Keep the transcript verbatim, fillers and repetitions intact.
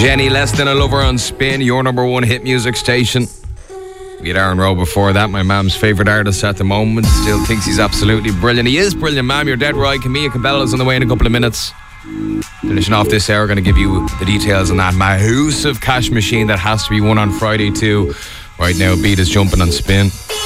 Jenny, Less Than a Lover on Spin, your number one hit music station. We had Aaron Rowe before that, my mum's favourite artist at the moment. Still thinks he's absolutely brilliant. He is brilliant, ma'am. You're dead right. Camilla Cabello's on the way in a couple of minutes. Finishing off this hour, going to give you the details on that massive cash machine that has to be won on Friday too. Right now, Beat is jumping on Spin.